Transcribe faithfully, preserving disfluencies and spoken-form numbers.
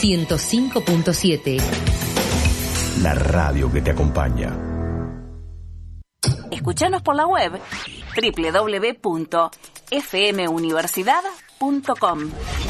ciento cinco punto siete. La radio que te acompaña. Escuchanos por la web doble u doble u doble u punto f m universidad punto com.